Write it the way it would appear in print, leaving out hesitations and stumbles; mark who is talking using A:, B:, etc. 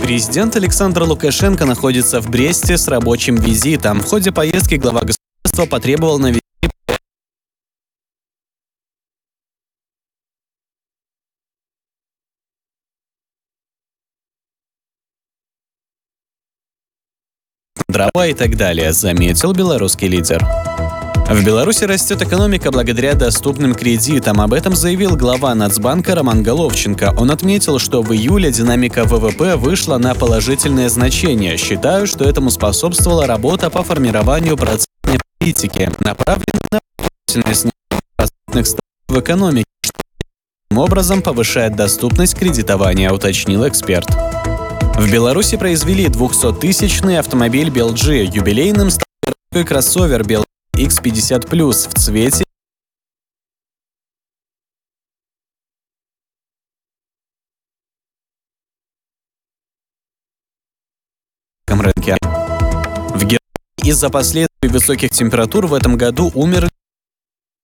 A: Президент Александр Лукашенко находится в Бресте с рабочим визитом. В ходе поездки глава государства потребовал навести дрова и так далее, заметил белорусский лидер. В Беларуси растет экономика благодаря доступным кредитам. Об этом заявил глава Нацбанка Роман Головченко. Он отметил, что в июле динамика ВВП вышла на положительное значение. Считаю, что этому способствовала работа по формированию процентной политики, направленной на положительное снижение процентных ставок в экономике, что таким образом повышает доступность кредитования, уточнил эксперт. В Беларуси произвели 200-тысячный автомобиль BeLG. Юбилейным стал городской кроссовер BeLG X50 Plus в цвете рынке. В Германии из-за последствий высоких температур в этом году умерли